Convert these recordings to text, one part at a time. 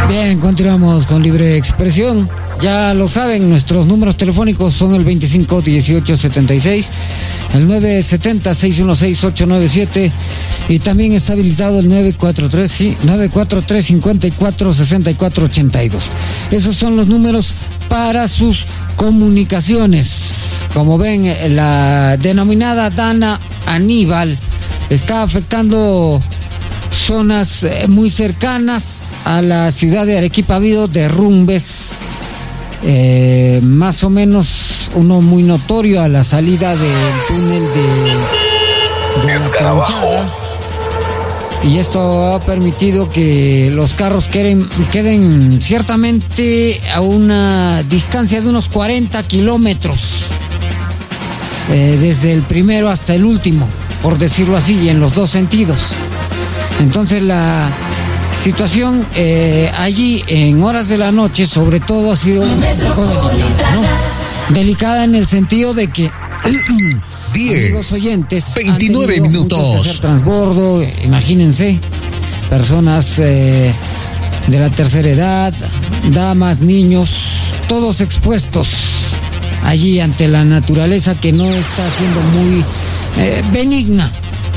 Bien, continuamos con Libre Expresión. Ya lo saben, nuestros números telefónicos son el 25-18-76, el 970-616-897 y también está habilitado el 943-54-64-82. Esos son los números para sus comunicaciones. Como ven, la denominada Dana Aníbal está afectando zonas muy cercanas a la ciudad de Arequipa. Ha habido derrumbes, más o menos uno muy notorio a la salida del túnel de la Planchada, y esto ha permitido que los carros queden ciertamente a una distancia de unos 40 kilómetros, desde el primero hasta el último, por decirlo así, y en los dos sentidos. Entonces la situación allí en horas de la noche sobre todo ha sido un poco delicada, ¿no? Delicada en el sentido de que 10, oyentes, 29 minutos que hacer transbordo, imagínense, personas de la tercera edad, damas, niños, todos expuestos allí ante la naturaleza que no está siendo muy benigna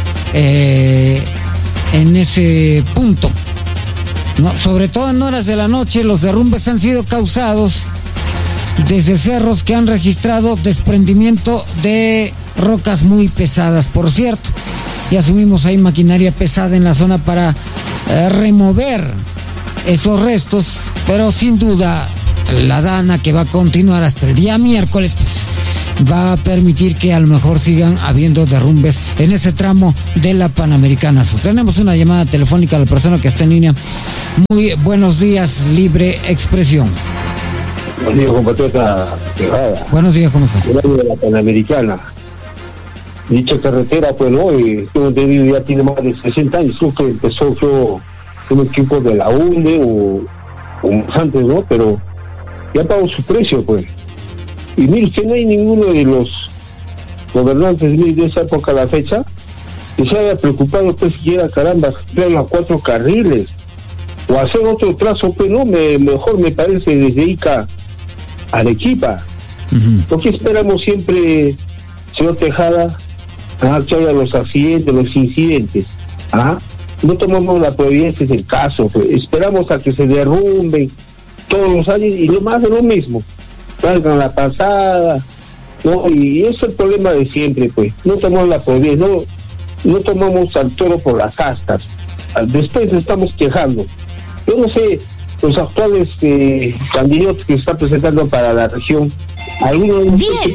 en ese punto, ¿no? Sobre todo en horas de la noche, los derrumbes han sido causados desde cerros que han registrado desprendimiento de rocas muy pesadas, por cierto. Y asumimos ahí maquinaria pesada en la zona para remover esos restos, pero sin duda la Dana, que va a continuar hasta el día miércoles, pues va a permitir que a lo mejor sigan habiendo derrumbes en ese tramo de la Panamericana Sur. Tenemos una llamada telefónica a la persona que está en línea. Muy buenos días, Libre Expresión. Buenos días, compatriota Tejada. Buenos días, ¿cómo está? El año de la Panamericana. Dicha carretera, pues, ¿no? Tengo entendido, ya tiene más de 60 años. Creo que empezó un equipo de la UNE o más antes, ¿no? Pero ya pagó su precio, pues. Y mire, que no hay ninguno de los gobernantes de esa época a la fecha que se haya preocupado, pues, siquiera, caramba, crear los 4 carriles o hacer otro trazo, pues, ¿no? Mejor me parece desde Ica a Arequipa. Porque esperamos siempre, señor Tejada, que haya los accidentes, los incidentes. No tomamos la providencia del caso, pues. Esperamos a que se derrumben todos los años y lo más de lo mismo. Salgan la pasada, ¿no? Y ese es el problema de siempre, pues. No tomamos la providencia, no tomamos al toro por las astas. Después estamos quejando. Yo no sé, los actuales candidatos que están presentando para la región, algunos 10 y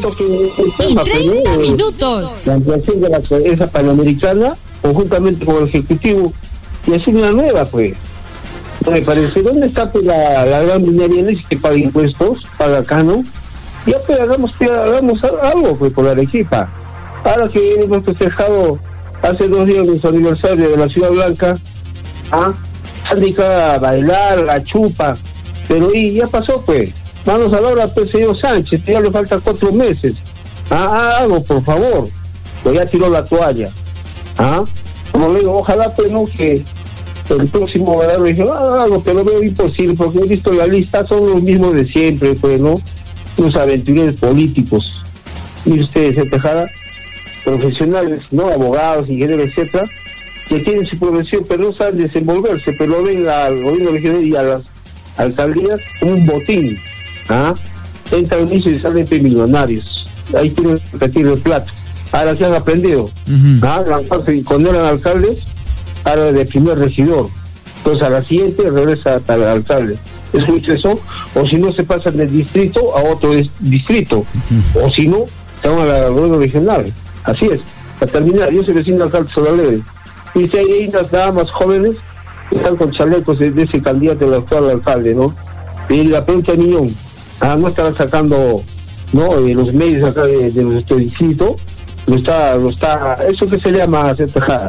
30 minutos. La ampliación de esa Panamericana, conjuntamente con el Ejecutivo, y hacer una nueva, pues. No me parece. ¿Dónde está, pues, la gran minería? No dice que paga impuestos, paga acá, ¿no? Ya, pues, hagamos algo, pues, por la Arequipa. Ahora que hemos festejado hace 2 días nuestro aniversario de la Ciudad Blanca, se han dedicado a bailar, a chupa, pero y ya pasó, pues. Manos a la hora, pues, señor Sánchez, ya le faltan 4 meses. Algo, por favor. Pues ya tiró la toalla. Como le digo, ojalá, pues, no, que el próximo gobernador me dijo, algo, pero lo veo imposible, porque he visto la lista, son los mismos de siempre, pues, ¿no? Los aventureros políticos. Mire ustedes, señor Tejada, profesionales, ¿no? Abogados, ingenieros, etcétera, que tienen su profesión, pero no saben desenvolverse, pero lo ven al gobierno regional y a las alcaldías como un botín. Entran al inicio y salen millonarios. Ahí tienen que repetir el plato. Ahora se han aprendido. Lanzarse y cuando eran alcaldes, ahora de primer regidor. Entonces a la siguiente regresa al alcalde. Es mucho eso. O si no, se pasan del distrito a otro distrito. O si no, se van al gobierno regional. Así es. Para terminar, yo soy vecino del alcalde Solaleve. Y si hay unas damas jóvenes que están con chalecos de ese candidato del actual alcalde, ¿no? Y la pregunta de Niñón, no estará sacando, ¿no? Los medios acá de nuestro distrito, lo está, eso que se llama hacer Tejada.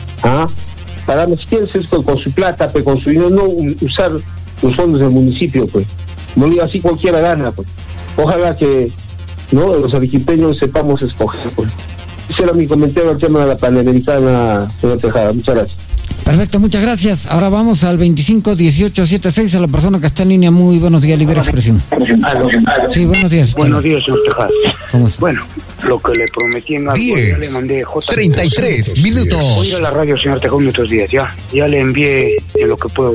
Para los pienses con su plata, pues, con su dinero, no usar los fondos del municipio, pues. No diga así cualquiera gana, pues. Ojalá que, ¿no? Los arequipeños sepamos escoger, pues. Ese era mi comentario al tema de la Panamericana, señor Tejada. Muchas gracias. Perfecto, muchas gracias. Ahora vamos al 251876, a la persona que está en línea. Muy buenos días, Libre Expresión. Sí, buenos días. Buenos días, señor Tejada. ¿Cómo está? Bueno, lo que le prometí en algo, ya le mandé 33 minutos. Voy a ir a la radio, señor Tejada, en estos días, ya le envié en lo que puedo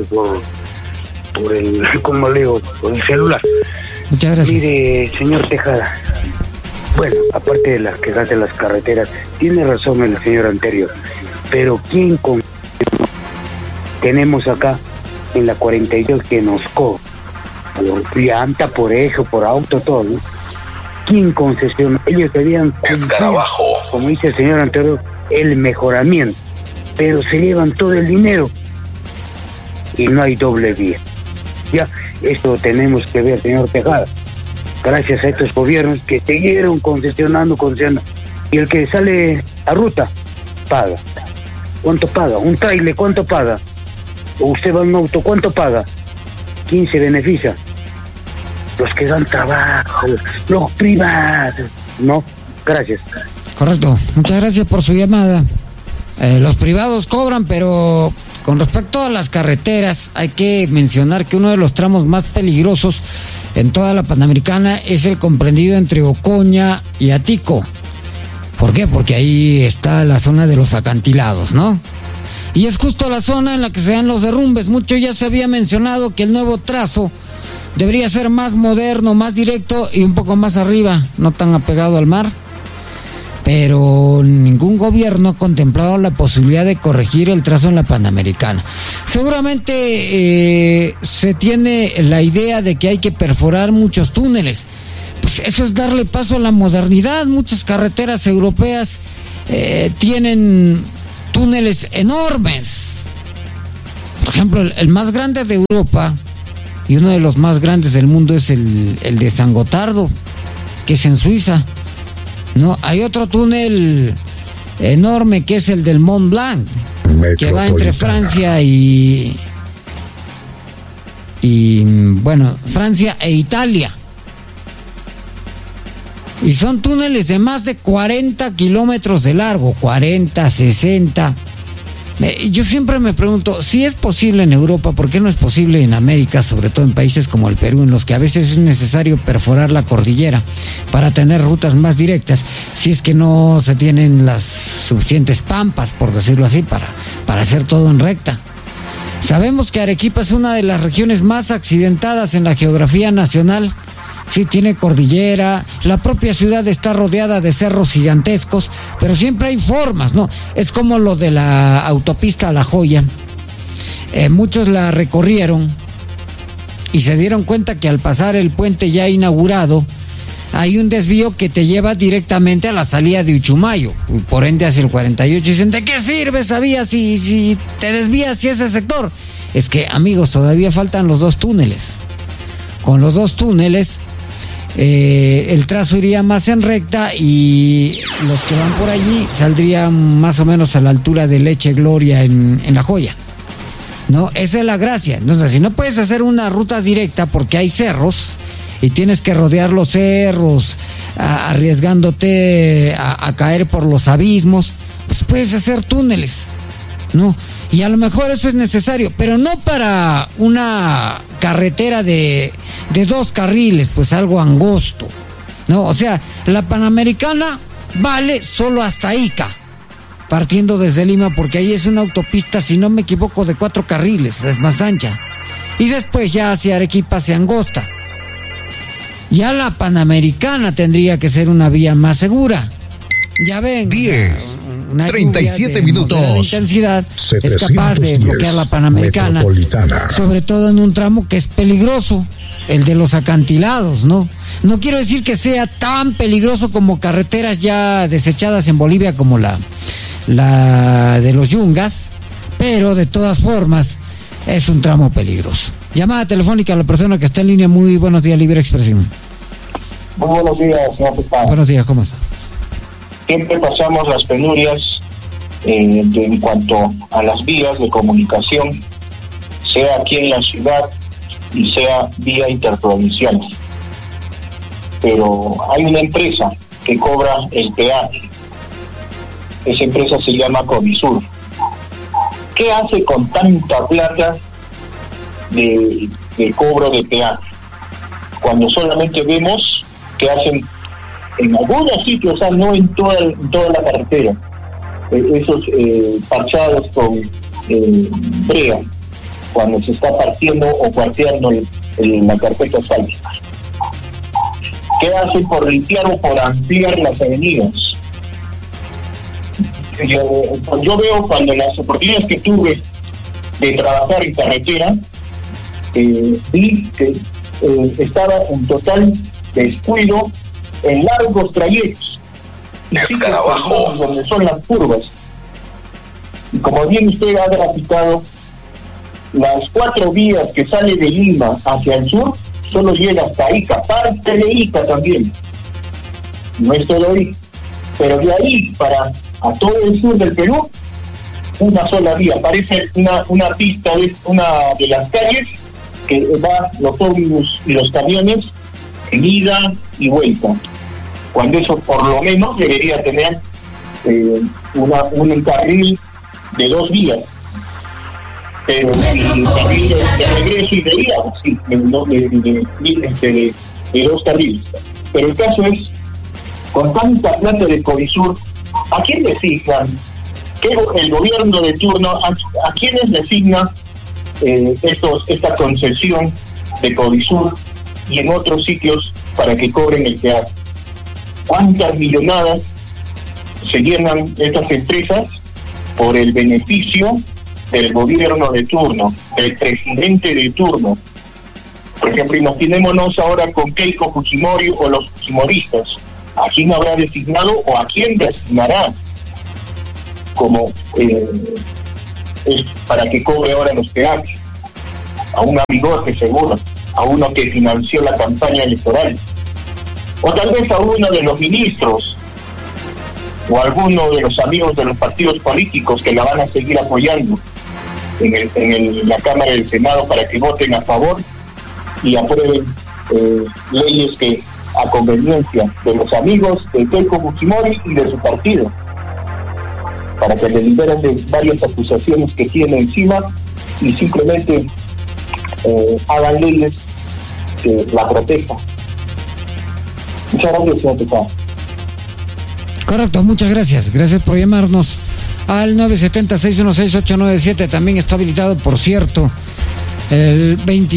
por el, como le digo, por el celular. Muchas gracias. Mire, señor Tejada, bueno, aparte de las quejas de las carreteras, tiene razón el señor anterior, pero ¿quién tenemos acá en la 42 que nos cobra por llanta, por eje, por auto, todo, ¿no? ¿Quién concesiona? Ellos debían cumplir, como dice el señor anterior, el mejoramiento, pero se llevan todo el dinero y no hay doble vía. Ya, esto tenemos que ver, señor Tejada, gracias a estos gobiernos que siguieron concesionando, y el que sale a ruta, paga. ¿Cuánto paga? Un trailer, ¿cuánto paga? O usted va en un auto, ¿cuánto paga? ¿Quién se beneficia? Los que dan trabajo, los privados, ¿no? Gracias. Correcto, muchas gracias por su llamada. Los privados cobran, pero con respecto a las carreteras, hay que mencionar que uno de los tramos más peligrosos en toda la Panamericana es el comprendido entre Ocoña y Atico. ¿Por qué? Porque ahí está la zona de los acantilados, ¿no? Y es justo la zona en la que se dan los derrumbes. Mucho ya se había mencionado que el nuevo trazo debería ser más moderno, más directo y un poco más arriba, no tan apegado al mar. Pero ningún gobierno ha contemplado la posibilidad de corregir el trazo en la Panamericana. Seguramente se tiene la idea de que hay que perforar muchos túneles. Pues eso es darle paso a la modernidad. Muchas carreteras europeas tienen túneles enormes. Por ejemplo, el más grande de Europa y uno de los más grandes del mundo es el de San Gotardo, que es en Suiza. No, hay otro túnel enorme que es el del Mont Blanc, que va entre Francia y bueno, Francia e Italia. Y son túneles de más de 40 kilómetros de largo, 40, 60. Yo siempre me pregunto, si es posible en Europa, ¿por qué no es posible en América, sobre todo en países como el Perú, en los que a veces es necesario perforar la cordillera para tener rutas más directas, si es que no se tienen las suficientes pampas, por decirlo así, para hacer todo en recta? Sabemos que Arequipa es una de las regiones más accidentadas en la geografía nacional. Sí, tiene cordillera, la propia ciudad está rodeada de cerros gigantescos, pero siempre hay formas, ¿no? Es como lo de la autopista a La Joya. Muchos la recorrieron y se dieron cuenta que al pasar el puente ya inaugurado, hay un desvío que te lleva directamente a la salida de Uchumayo, por ende hacia el 48. Dicen, ¿de qué sirve, sabías, si te desvías hacia ese sector? Es que, amigos, todavía faltan los dos túneles. Con los dos túneles, el trazo iría más en recta y los que van por allí saldrían más o menos a la altura de Leche Gloria en La Joya, ¿no? Esa es la gracia. Entonces, si no puedes hacer una ruta directa porque hay cerros y tienes que rodear los cerros, arriesgándote a caer por los abismos, pues puedes hacer túneles, ¿no? Y a lo mejor eso es necesario, pero no para una carretera de 2 carriles, pues algo angosto, ¿no? O sea, la Panamericana vale solo hasta Ica, partiendo desde Lima, porque ahí es una autopista, si no me equivoco, de 4 carriles, es más ancha. Y después ya hacia Arequipa se angosta. Ya la Panamericana tendría que ser una vía más segura. Ya ven, 37 minutos. De intensidad es capaz de bloquear la Panamericana, sobre todo en un tramo que es peligroso, el de los acantilados, ¿no? No quiero decir que sea tan peligroso como carreteras ya desechadas en Bolivia como la de los Yungas, pero de todas formas es un tramo peligroso. Llamada telefónica a la persona que está en línea. Muy buenos días, Libre Expresión. Muy buenos días, señor Tejada. Buenos días, ¿cómo está? Siempre pasamos las penurias en cuanto a las vías de comunicación, sea aquí en la ciudad y sea vía interprovincial. Pero hay una empresa que cobra el peaje. Esa empresa se llama Covisur, ¿qué hace con tanta plata de cobro de peaje? Cuando solamente vemos que hacen en algunos sitios, o sea, no en toda la carretera, esos parchados con brea, cuando se está partiendo o cuarteando la carpeta asfáltica. ¿Qué hace por limpiar o por ampliar las avenidas? Yo veo, cuando las oportunidades que tuve de trabajar en carretera, vi que estaba en total descuido en largos trayectos, donde son las curvas. Y como bien usted ha graficado, las 4 vías que sale de Lima hacia el sur solo llega hasta Ica, parte de Ica también. No es todo ahí, pero de ahí para a todo el sur del Perú, una sola vía. Parece una pista, de una de las calles que va los ómnibus y los camiones en ida y vuelta, cuando eso por lo menos debería tener un carril de 2 vías, pero el carril de regreso y de ida, sí, de 2 carriles. Pero el caso es, con tanta plata de Codisur, ¿a quién designan? El gobierno de turno, ¿a quiénes designa esta concesión de Codisur y en otros sitios para que cobren el peaje? ¿Cuántas millonadas se llenan estas empresas por el beneficio del gobierno de turno, del presidente de turno? Por ejemplo, imaginémonos ahora con Keiko Fujimori o los fujimoristas. ¿A quién habrá designado o a quién designará como es para que cobre ahora los peajes? A un amigote seguro, a uno que financió la campaña electoral, o tal vez a uno de los ministros o a alguno de los amigos de los partidos políticos que la van a seguir apoyando en la Cámara del Senado para que voten a favor y aprueben leyes que a conveniencia de los amigos de Keiko Fujimori y de su partido, para que le liberen de varias acusaciones que tiene encima y simplemente hagan leyes que la protejan. Muchas gracias, señor Tejada. Correcto, muchas gracias. Gracias por llamarnos al 970-616-897. También está habilitado, por cierto, el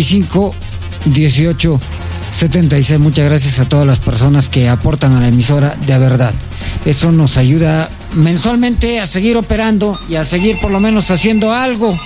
25-18-76. Muchas gracias a todas las personas que aportan a la emisora de verdad. Eso nos ayuda mensualmente a seguir operando y a seguir por lo menos haciendo algo.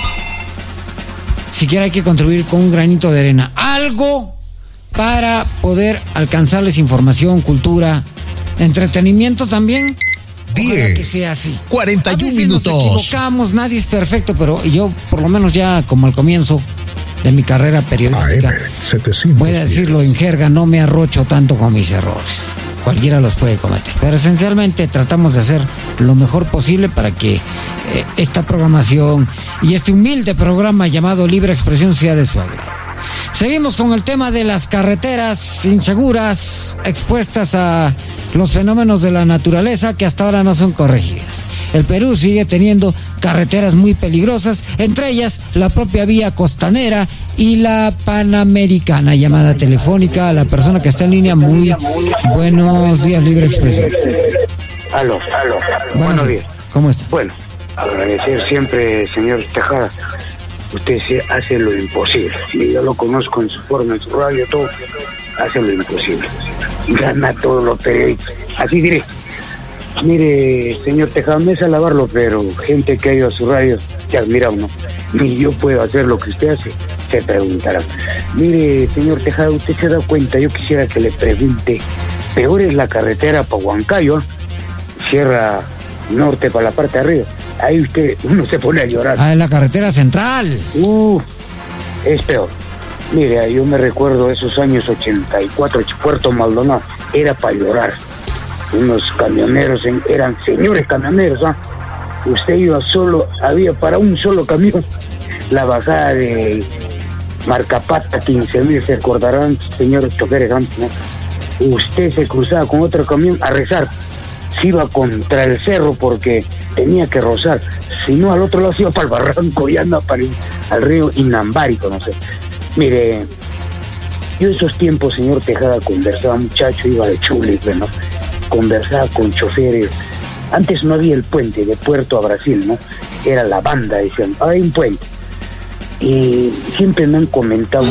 Siquiera hay que contribuir con un granito de arena. Algo para poder alcanzarles información, cultura, entretenimiento también. 10, que sea así. 41 minutos. Nos equivocamos, nadie es perfecto, pero yo por lo menos ya como al comienzo de mi carrera periodística, voy a decirlo en jerga, no me arrocho tanto con mis errores. Cualquiera los puede cometer, pero esencialmente tratamos de hacer lo mejor posible para que esta programación y este humilde programa llamado Libre Expresión sea de su agrado. Seguimos con el tema de las carreteras inseguras, expuestas a los fenómenos de la naturaleza que hasta ahora no son corregidas. El Perú sigue teniendo carreteras muy peligrosas, entre ellas la propia vía costanera y la panamericana. Llamada telefónica a la persona que está en línea. Muy buenos días, Libre Expresión. Aló. Buenos días. ¿Cómo está? Bueno, agradecer siempre, señor Tejada. Usted hace lo imposible. Yo lo conozco en su forma, en su radio, todo. Hace lo imposible. Gana todos los periodistas. Así diré. Mire, señor Tejada, me es alabarlo, pero gente que ha ido a su radio te admira uno. Ni yo puedo hacer lo que usted hace, se preguntará. Mire, señor Tejada, usted se da cuenta, yo quisiera que le pregunte, peor es la carretera para Huancayo, Sierra Norte para la parte de arriba. Ahí uno se pone a llorar. Ah, en la carretera central. Es peor. Mire, yo me recuerdo esos años 84, Puerto Maldonado, era para llorar. Unos camioneros, eran señores camioneros, ¿ah? Usted iba solo, había para un solo camión. La bajada de Marcapata, 15.000, se acordarán, señores choferes, ¿no? Usted se cruzaba con otro camión a rezar se iba contra el cerro porque tenía que rozar, si no al otro lado se iba para el barranco y anda para al río Inambárico, no sé. Mire, yo esos tiempos, señor Tejada, conversaba, muchacho, iba de chulis, ¿no? Conversaba con choferes. Antes no había el puente de Puerto a Brasil, ¿no? Era la banda, decían, hay un puente. Y siempre me han comentado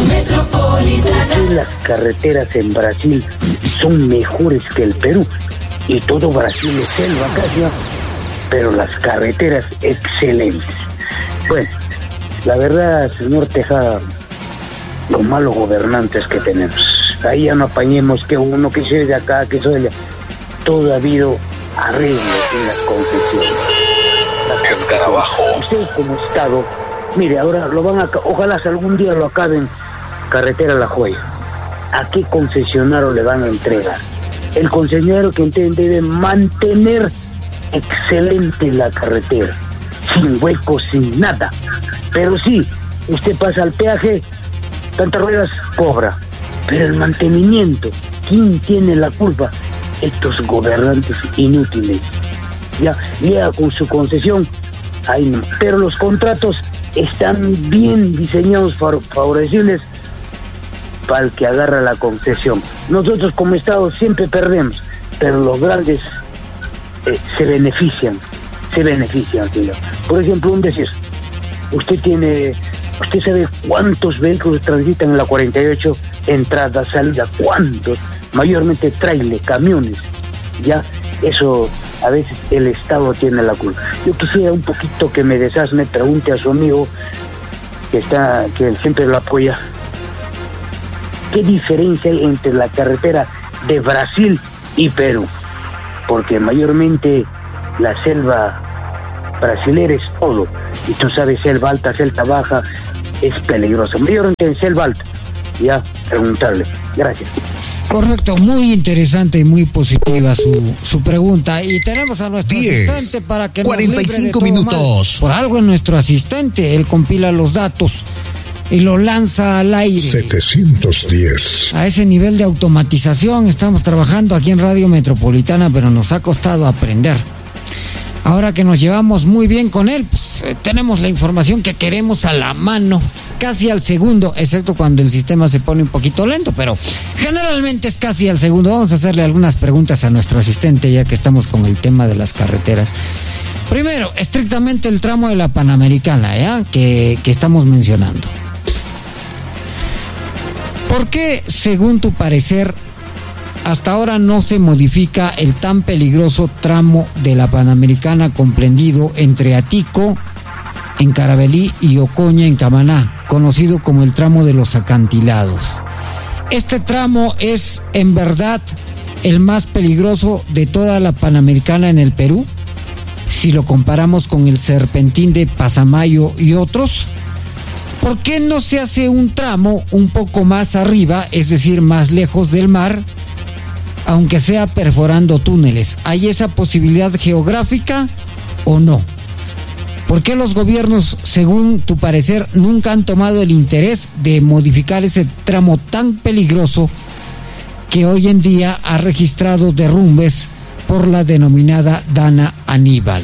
que las carreteras en Brasil son mejores que el Perú. Y todo Brasil es selva casi, ¿no? Pero las carreteras excelentes. Bueno, la verdad, señor Tejada, los malos gobernantes que tenemos. Ahí ya no apañemos que uno que soy de acá, que soy de allá. Todo ha habido arreglos en las concesiones. Escarabajo. Usted como Estado, mire, ahora lo van a, ojalá algún día lo acaben, carretera La Joya. ¿A qué concesionario le van a entregar? El concesionario que debe mantener excelente la carretera, sin huecos, sin nada. Pero sí, usted pasa al peaje, tantas ruedas, cobra. Pero el mantenimiento, ¿quién tiene la culpa? Estos gobernantes inútiles. Ya llega con su concesión, ahí no. Pero los contratos están bien diseñados para favorecibles para el que agarra la concesión. Nosotros como Estado siempre perdemos, pero los grandes se benefician, señor. Por ejemplo, un decir, usted sabe cuántos vehículos transitan en la 48, entrada, salida, cuántos, mayormente trailer, camiones, ya, eso a veces el Estado tiene la culpa. Yo quisiera un poquito que me pregunte a su amigo que él siempre lo apoya, ¿qué diferencia hay entre la carretera de Brasil y Perú? Porque mayormente la selva brasilera es todo, y tú sabes, selva alta, selva baja, es peligrosa, mayormente en selva alta. Ya, preguntarle. Gracias. Correcto, muy interesante y muy positiva su pregunta. Y tenemos a nuestro asistente para que nos 45 minutos. Por algo es nuestro asistente, él compila los datos y lo lanza al aire. 710. A ese nivel de automatización estamos trabajando aquí en Radio Metropolitana, pero nos ha costado aprender. Ahora que nos llevamos muy bien con él, pues tenemos la información que queremos a la mano, casi al segundo, excepto cuando el sistema se pone un poquito lento, pero generalmente es casi al segundo. Vamos a hacerle algunas preguntas a nuestro asistente, ya que estamos con el tema de las carreteras. Primero, estrictamente el tramo de la Panamericana, ¿ya? Que estamos mencionando. ¿Por qué, según tu parecer, hasta ahora no se modifica el tan peligroso tramo de la Panamericana comprendido entre Atico, en Carabalí, y Ocoña, en Camaná, conocido como el tramo de los acantilados? Este tramo es, en verdad, el más peligroso de toda la Panamericana en el Perú, si lo comparamos con el Serpentín de Pasamayo y otros. ¿Por qué no se hace un tramo un poco más arriba, es decir, más lejos del mar, aunque sea perforando túneles? ¿Hay esa posibilidad geográfica o no? ¿Por qué los gobiernos, según tu parecer, nunca han tomado el interés de modificar ese tramo tan peligroso que hoy en día ha registrado derrumbes por la denominada Dana Aníbal?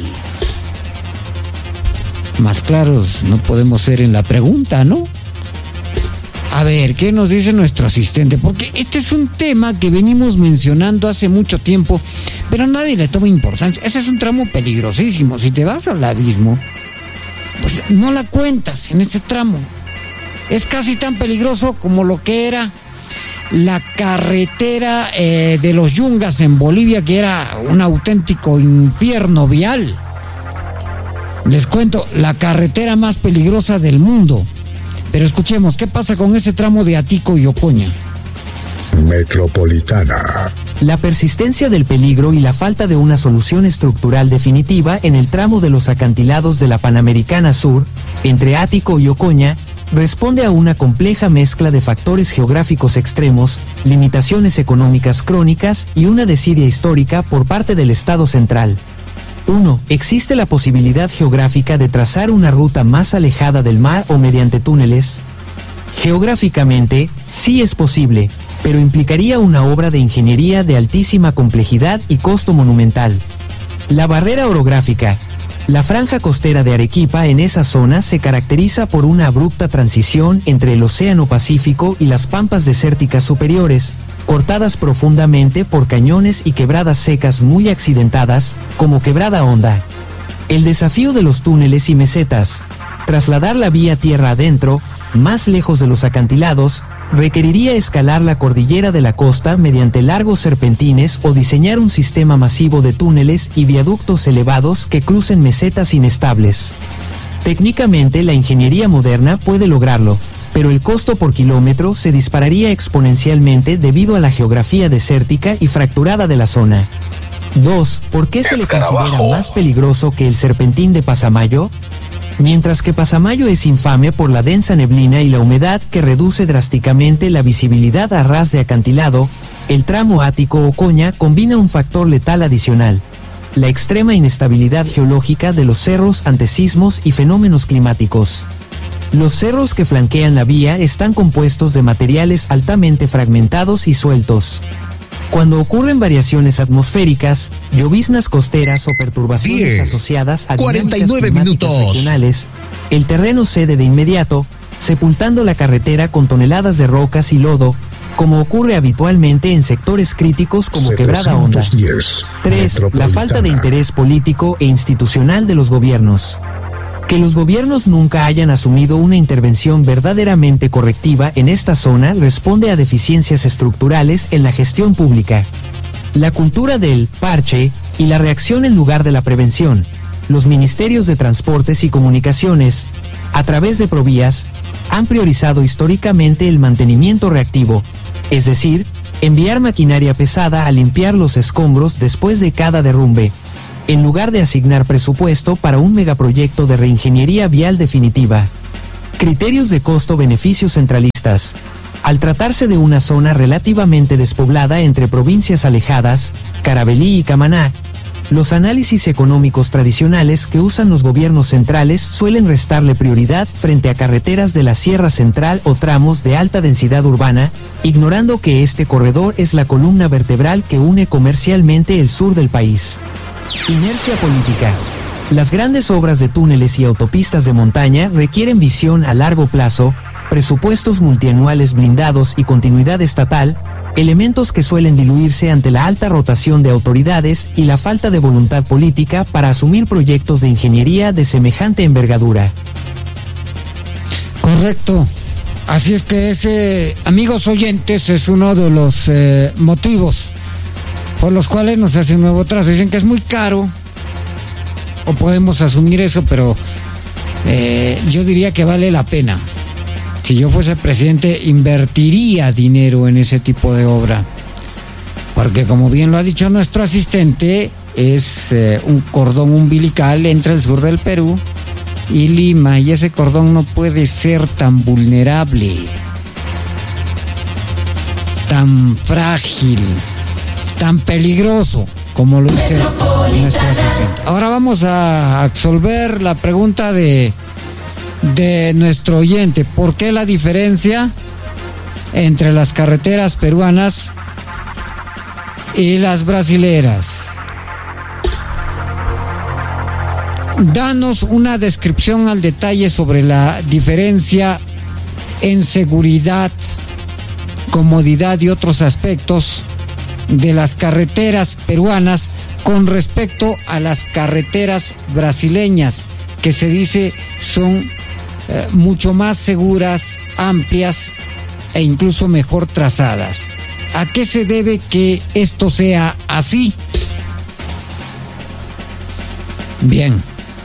Más claros no podemos ser en la pregunta, ¿no? A ver, ¿qué nos dice nuestro asistente? Porque este es un tema que venimos mencionando hace mucho tiempo, pero nadie le toma importancia. Ese es un tramo peligrosísimo. Si te vas al abismo, pues no la cuentas en ese tramo. Es casi tan peligroso como lo que era la carretera de los Yungas en Bolivia, que era un auténtico infierno vial. Les cuento, la carretera más peligrosa del mundo. Pero escuchemos, ¿qué pasa con ese tramo de Atico y Ocoña? Metropolitana. La persistencia del peligro y la falta de una solución estructural definitiva en el tramo de los acantilados de la Panamericana Sur, entre Atico y Ocoña, responde a una compleja mezcla de factores geográficos extremos, limitaciones económicas crónicas y una desidia histórica por parte del Estado central. 1. ¿Existe la posibilidad geográfica de trazar una ruta más alejada del mar o mediante túneles? Geográficamente, sí es posible, pero implicaría una obra de ingeniería de altísima complejidad y costo monumental. La barrera orográfica. La franja costera de Arequipa en esa zona se caracteriza por una abrupta transición entre el Océano Pacífico y las pampas desérticas superiores, cortadas profundamente por cañones y quebradas secas muy accidentadas, como Quebrada Honda. El desafío de los túneles y mesetas. Trasladar la vía tierra adentro, más lejos de los acantilados, requeriría escalar la cordillera de la costa mediante largos serpentines o diseñar un sistema masivo de túneles y viaductos elevados que crucen mesetas inestables. Técnicamente, la ingeniería moderna puede lograrlo, pero el costo por kilómetro se dispararía exponencialmente debido a la geografía desértica y fracturada de la zona. 2. ¿Por qué se le considera más peligroso que el serpentín de Pasamayo? Mientras que Pasamayo es infame por la densa neblina y la humedad que reduce drásticamente la visibilidad a ras de acantilado, el tramo Ático-Ocoña combina un factor letal adicional: la extrema inestabilidad geológica de los cerros ante sismos y fenómenos climáticos. Los cerros que flanquean la vía están compuestos de materiales altamente fragmentados y sueltos. Cuando ocurren variaciones atmosféricas, lloviznas costeras o perturbaciones asociadas a 49 minutos regionales, el terreno cede de inmediato, sepultando la carretera con toneladas de rocas y lodo, como ocurre habitualmente en sectores críticos como Quebrada Honda. 3. La falta de interés político e institucional de los gobiernos. Que los gobiernos nunca hayan asumido una intervención verdaderamente correctiva en esta zona responde a deficiencias estructurales en la gestión pública. La cultura del parche y la reacción en lugar de la prevención. Los ministerios de Transportes y Comunicaciones, a través de Provías, han priorizado históricamente el mantenimiento reactivo, es decir, enviar maquinaria pesada a limpiar los escombros después de cada derrumbe, en lugar de asignar presupuesto para un megaproyecto de reingeniería vial definitiva. Criterios de costo-beneficio centralistas. Al tratarse de una zona relativamente despoblada entre provincias alejadas, Carabelí y Camaná, los análisis económicos tradicionales que usan los gobiernos centrales suelen restarle prioridad frente a carreteras de la Sierra Central o tramos de alta densidad urbana, ignorando que este corredor es la columna vertebral que une comercialmente el sur del país. Inercia política. Las grandes obras de túneles y autopistas de montaña requieren visión a largo plazo, presupuestos multianuales blindados y continuidad estatal, elementos que suelen diluirse ante la alta rotación de autoridades y la falta de voluntad política para asumir proyectos de ingeniería de semejante envergadura. Correcto. Así es que ese, amigos oyentes, es uno de los motivos por los cuales nos hace un nuevo trazo. Dicen que es muy caro, o podemos asumir eso, pero yo diría que vale la pena. Si yo fuese presidente, invertiría dinero en ese tipo de obra, porque como bien lo ha dicho nuestro asistente, es un cordón umbilical entre el sur del Perú y Lima, y ese cordón no puede ser tan vulnerable, tan frágil, tan peligroso como lo dice nuestro asistente. Ahora vamos a absolver la pregunta de nuestro oyente: ¿por qué la diferencia entre las carreteras peruanas y las brasileras? Danos una descripción al detalle sobre la diferencia en seguridad, comodidad y otros aspectos de las carreteras peruanas con respecto a las carreteras brasileñas, que se dice son mucho más seguras, amplias e incluso mejor trazadas. ¿A qué se debe que esto sea así? Bien,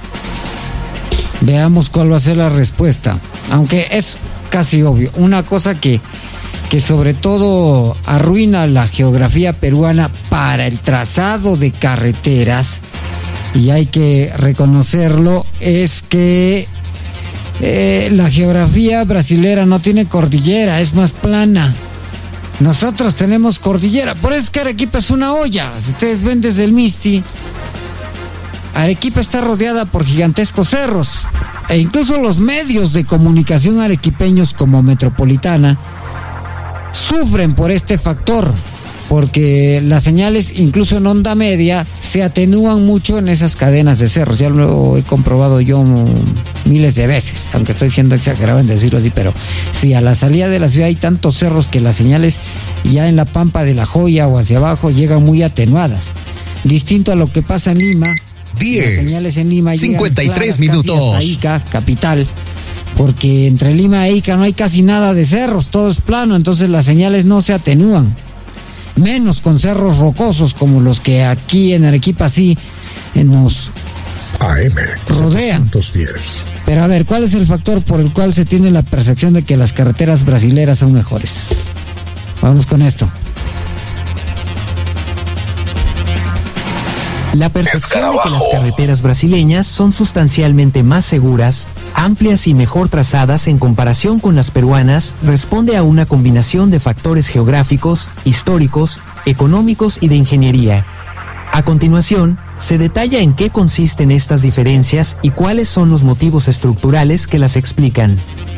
veamos cuál va a ser la respuesta, aunque es casi obvio. Una cosa que sobre todo arruina la geografía peruana para el trazado de carreteras, y hay que reconocerlo, es que la geografía brasilera no tiene cordillera, es más plana. Nosotros tenemos cordillera, por eso es que Arequipa es una olla. Si ustedes ven desde el Misti, Arequipa está rodeada por gigantescos cerros, e incluso los medios de comunicación arequipeños como Metropolitana sufren por este factor, porque las señales, incluso en onda media, se atenúan mucho en esas cadenas de cerros. Ya lo he comprobado yo miles de veces, aunque estoy siendo exagerado en decirlo así, pero si a la salida de la ciudad hay tantos cerros que las señales ya en la Pampa de la Joya o hacia abajo llegan muy atenuadas. Distinto a lo que pasa en Lima. 10, las señales en Lima 53 minutos. Hasta Ica, capital, porque entre Lima e Ica no hay casi nada de cerros, todo es plano, entonces las señales no se atenúan. Menos con cerros rocosos como los que aquí en Arequipa sí nos AM rodean. 710. Pero a ver, ¿cuál es el factor por el cual se tiene la percepción de que las carreteras brasileras son mejores? Vamos con esto. La percepción de que las carreteras brasileñas son sustancialmente más seguras, amplias y mejor trazadas en comparación con las peruanas responde a una combinación de factores geográficos, históricos, económicos y de ingeniería. A continuación, se detalla en qué consisten estas diferencias y cuáles son los motivos estructurales que las explican.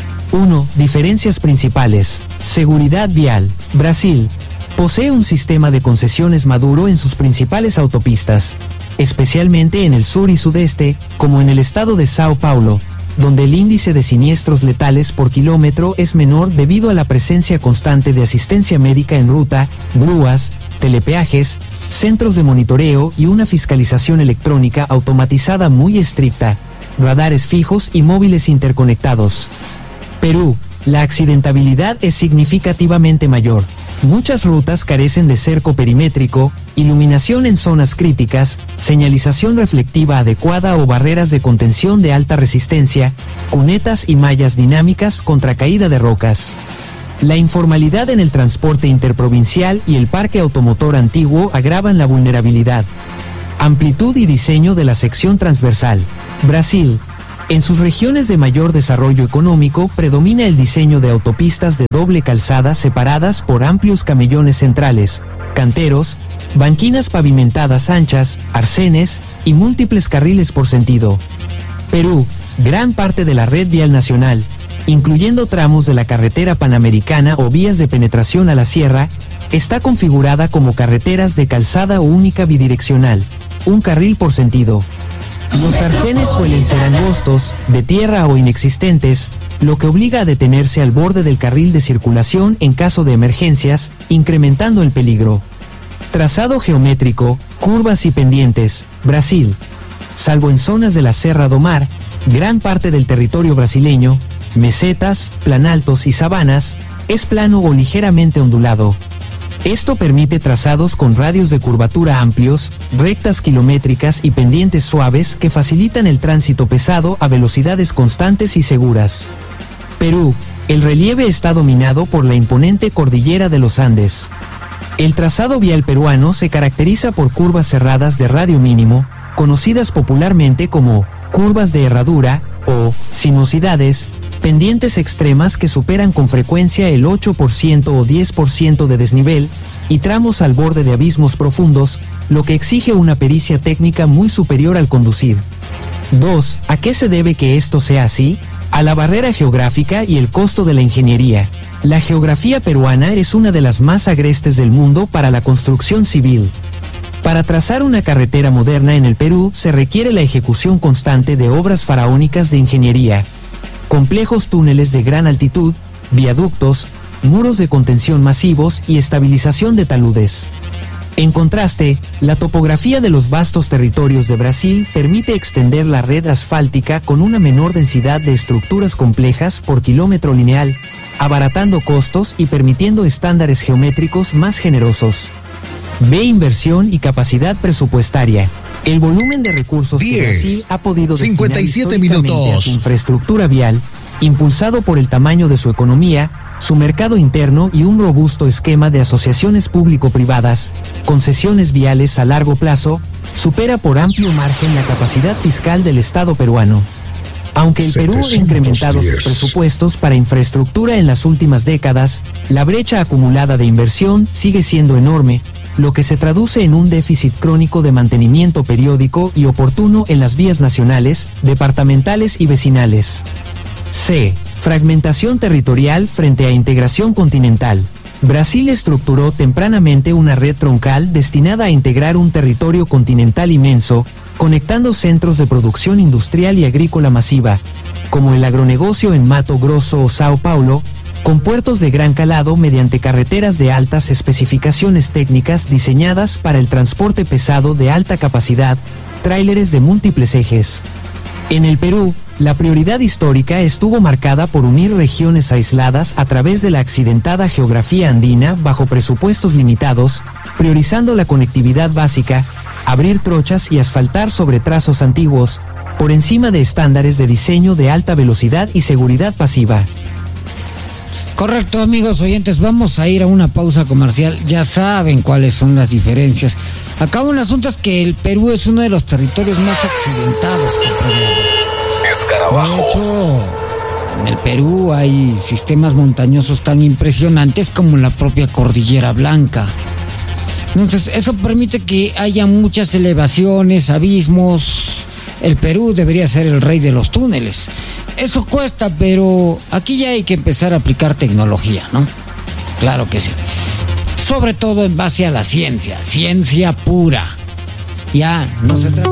1. Diferencias principales. Seguridad vial. Brasil posee un sistema de concesiones maduro en sus principales autopistas, especialmente en el sur y sudeste, como en el estado de Sao Paulo, donde el índice de siniestros letales por kilómetro es menor debido a la presencia constante de asistencia médica en ruta, grúas, telepeajes, centros de monitoreo y una fiscalización electrónica automatizada muy estricta, radares fijos y móviles interconectados. Perú, la accidentabilidad es significativamente mayor. Muchas rutas carecen de cerco perimétrico, iluminación en zonas críticas, señalización reflectiva adecuada o barreras de contención de alta resistencia, cunetas y mallas dinámicas contra caída de rocas. La informalidad en el transporte interprovincial y el parque automotor antiguo agravan la vulnerabilidad. Amplitud y diseño de la sección transversal. Brasil. En sus regiones de mayor desarrollo económico predomina el diseño de autopistas de doble calzada separadas por amplios camellones centrales, canteros, banquinas pavimentadas anchas, arcenes y múltiples carriles por sentido. Perú, gran parte de la red vial nacional, incluyendo tramos de la carretera panamericana o vías de penetración a la sierra, está configurada como carreteras de calzada única bidireccional, un carril por sentido. Los arcenes suelen ser angostos, de tierra o inexistentes, lo que obliga a detenerse al borde del carril de circulación en caso de emergencias, incrementando el peligro. Trazado geométrico, curvas y pendientes. Brasil. Salvo en zonas de la Serra do Mar, gran parte del territorio brasileño, mesetas, planaltos y sabanas, es plano o ligeramente ondulado. Esto permite trazados con radios de curvatura amplios, rectas kilométricas y pendientes suaves que facilitan el tránsito pesado a velocidades constantes y seguras. Perú, el relieve está dominado por la imponente cordillera de los Andes. El trazado vial peruano se caracteriza por curvas cerradas de radio mínimo, conocidas popularmente como curvas de herradura o sinuosidades, pendientes extremas que superan con frecuencia el 8% o 10% de desnivel, y tramos al borde de abismos profundos, lo que exige una pericia técnica muy superior al conducir. 2. ¿A qué se debe que esto sea así? A la barrera geográfica y el costo de la ingeniería. La geografía peruana es una de las más agrestes del mundo para la construcción civil. Para trazar una carretera moderna en el Perú se requiere la ejecución constante de obras faraónicas de ingeniería. Complejos túneles de gran altitud, viaductos, muros de contención masivos y estabilización de taludes. En contraste, la topografía de los vastos territorios de Brasil permite extender la red asfáltica con una menor densidad de estructuras complejas por kilómetro lineal, abaratando costos y permitiendo estándares geométricos más generosos. B. Inversión y capacidad presupuestaria. El volumen de recursos que Brasil ha podido destinar 57 históricamente minutos. a su infraestructura vial, impulsado por el tamaño de su economía, su mercado interno y un robusto esquema de asociaciones público-privadas, concesiones viales a largo plazo, supera por amplio margen la capacidad fiscal del Estado peruano. Aunque el Perú ha incrementado sus presupuestos para infraestructura en las últimas décadas, la brecha acumulada de inversión sigue siendo enorme, lo que se traduce en un déficit crónico de mantenimiento periódico y oportuno en las vías nacionales, departamentales y vecinales. C. Fragmentación territorial frente a integración continental. Brasil estructuró tempranamente una red troncal destinada a integrar un territorio continental inmenso, conectando centros de producción industrial y agrícola masiva, como el agronegocio en Mato Grosso o Sao Paulo, con puertos de gran calado mediante carreteras de altas especificaciones técnicas diseñadas para el transporte pesado de alta capacidad, tráileres de múltiples ejes. En el Perú, la prioridad histórica estuvo marcada por unir regiones aisladas a través de la accidentada geografía andina bajo presupuestos limitados, priorizando la conectividad básica, abrir trochas y asfaltar sobre trazos antiguos, por encima de estándares de diseño de alta velocidad y seguridad pasiva. Correcto, amigos oyentes, vamos a ir a una pausa comercial. Ya saben cuáles son las diferencias. Acá un asunto es que el Perú es uno de los territorios más accidentados que puede haber. De hecho, en el Perú hay sistemas montañosos tan impresionantes como la propia Cordillera Blanca. Entonces, eso permite que haya muchas elevaciones, abismos. El Perú debería ser el rey de los túneles. Eso cuesta, pero aquí ya hay que empezar a aplicar tecnología, ¿no? Claro que sí. Sobre todo en base a la ciencia pura. Ya, no se trata